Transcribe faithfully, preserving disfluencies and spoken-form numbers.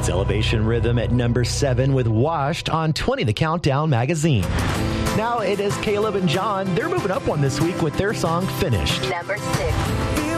It's Elevation Rhythm at number seven with Washed on twenty, the Countdown magazine. Now it is Caleb and John. They're moving up one this week with their song Finished. Number six.